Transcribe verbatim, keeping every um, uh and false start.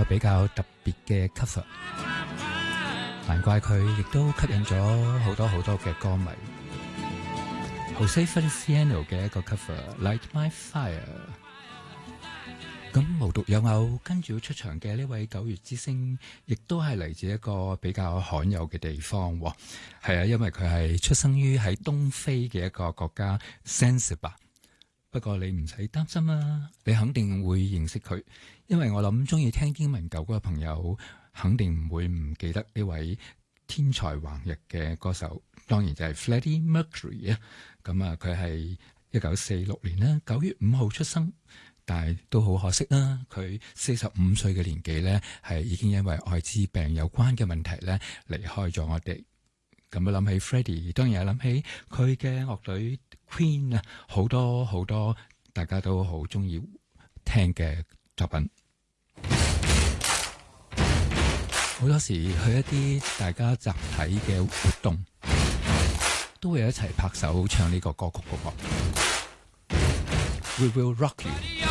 個比較特別嘅 cover， 難怪佢亦都吸引咗好多好多嘅歌迷。Jose Feliciano 嘅一個 cover，Light My Fire。咁無獨有偶，跟住出場嘅呢位九月之星，亦都係嚟自一個比較罕有嘅地方。係啊，因為佢係出生於喺東非嘅一個國家 Zanzibar。不過你唔使擔心啊，你肯定會認識佢，因為我諗中意聽英文舊歌嘅朋友，肯定唔會唔記得呢位天才橫溢嘅歌手，當然就係 Freddie Mercury 啊。咁啊，佢係一九四六年啦，九月五號出生。但係都好可惜啦，佢四十五歲嘅年紀咧，係已經因為艾滋病有關嘅問題咧離開咗我哋。咁啊諗起 Freddie， 當然係諗起佢嘅樂隊 Queen 啊，好多好多大家都好中意聽嘅作品。好多時去一啲大家集體嘅活動，都會一齊拍手唱呢個歌曲嘅喎。We will rock you。